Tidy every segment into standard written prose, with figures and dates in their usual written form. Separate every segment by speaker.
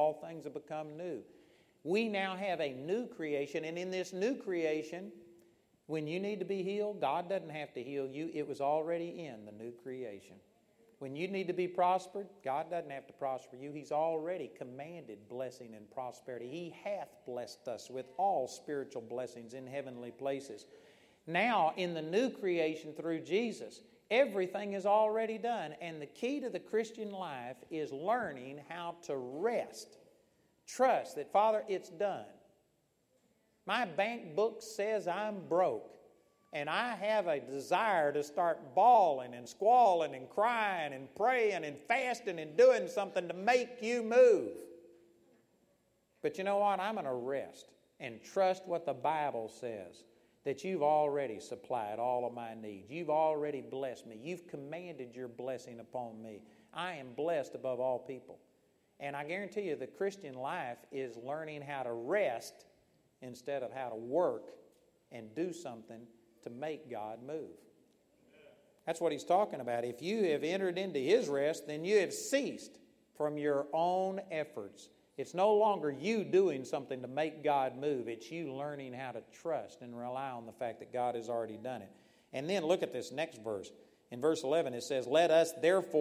Speaker 1: all things have become new. We now have a new creation, and in this new creation, when you need to be healed, God doesn't have to heal you. It was already in the new creation. When you need to be prospered, God doesn't have to prosper you. He's already commanded blessing and prosperity. He hath blessed us with all spiritual blessings in heavenly places. Now, in the new creation through Jesus, everything is already done. And the key to the Christian life is learning how to rest. Trust that, Father, it's done. My bank book says I'm broke. And I have a desire to start bawling and squalling and crying and praying and fasting and doing something to make you move. But you know what? I'm going to rest and trust what the Bible says, that you've already supplied all of my needs. You've already blessed me. You've commanded your blessing upon me. I am blessed above all people. And I guarantee you the Christian life is learning how to rest instead of how to work and do something to make God move. That's what he's talking about. If you have entered into his rest, then you have ceased from your own efforts. It's no longer you doing something to make God move. It's you learning how to trust and rely on the fact that God has already done it. And then look at this next verse. In verse 11 it says, Let us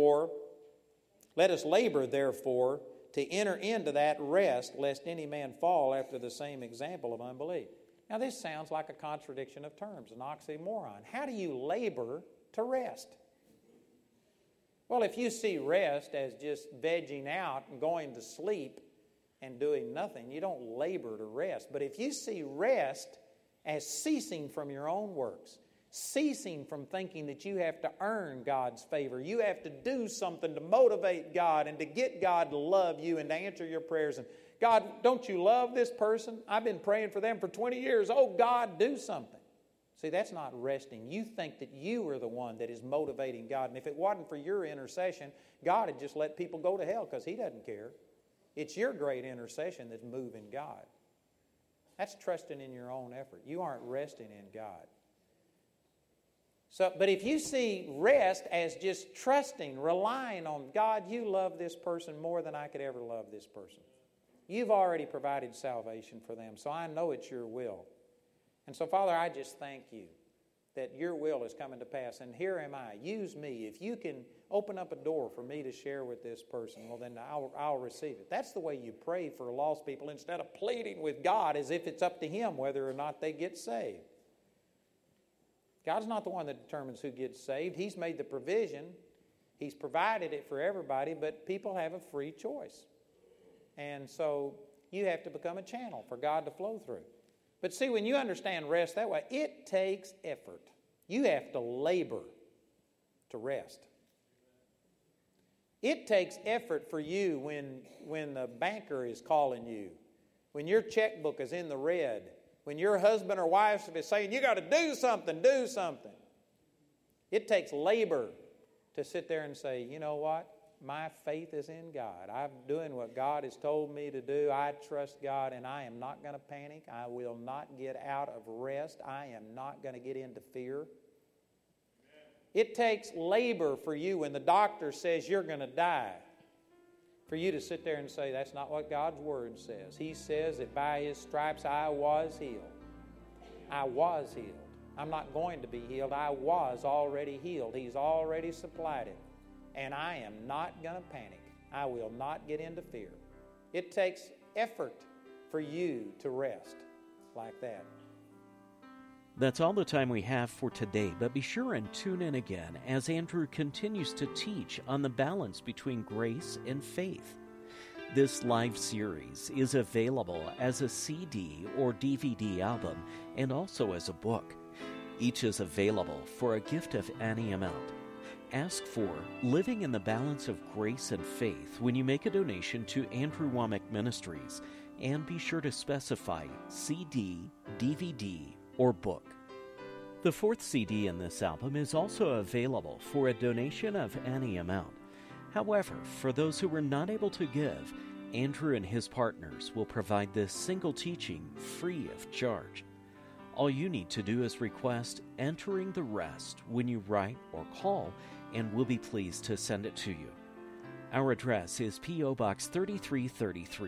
Speaker 1: labor therefore to enter into that rest, lest any man fall after the same example of unbelief. Now, this sounds like a contradiction of terms, an oxymoron. How do you labor to rest? Well, if you see rest as just vegging out and going to sleep and doing nothing, you don't labor to rest. But if you see rest as ceasing from your own works, ceasing from thinking that you have to earn God's favor, you have to do something to motivate God and to get God to love you and to answer your prayers, and God, don't you love this person? I've been praying for them for 20 years. Oh, God, do something. See, that's not resting. You think that you are the one that is motivating God. And if it wasn't for your intercession, God had just let people go to hell because he doesn't care. It's your great intercession that's moving God. That's trusting in your own effort. You aren't resting in God. But if you see rest as just trusting, relying on God, you love this person more than I could ever love this person. You've already provided salvation for them, so I know it's your will. And so, Father, I just thank you that your will is coming to pass. And here am I. Use me. If you can open up a door for me to share with this person, well, then I'll receive it. That's the way you pray for lost people instead of pleading with God as if it's up to him whether or not they get saved. God's not the one that determines who gets saved. He's made the provision. He's provided it for everybody, but people have a free choice. And so you have to become a channel for God to flow through. But see, when you understand rest that way, it takes effort. You have to labor to rest. It takes effort for you when the banker is calling you, when your checkbook is in the red, when your husband or wife is saying, you got to do something, do something. It takes labor to sit there and say, you know what? My faith is in God. I'm doing what God has told me to do. I trust God, and I am not going to panic. I will not get out of rest. I am not going to get into fear. It takes labor for you when the doctor says you're going to die, for you to sit there and say, that's not what God's Word says. He says that by His stripes I was healed. I was healed. I'm not going to be healed. I was already healed. He's already supplied it. And I am not going to panic. I will not get into fear. It takes effort for you to rest like that.
Speaker 2: That's all the time we have for today, but be sure and tune in again as Andrew continues to teach on the balance between grace and faith. This live series is available as a CD or DVD album and also as a book. Each is available for a gift of any amount. Ask for Living in the Balance of Grace and Faith when you make a donation to Andrew Wommack Ministries, and be sure to specify CD, DVD, or book. The fourth CD in this album is also available for a donation of any amount. However, for those who were not able to give, Andrew and his partners will provide this single teaching free of charge. All you need to do is request Entering the Rest when you write or call, and we'll be pleased to send it to you. Our address is P.O. Box 3333,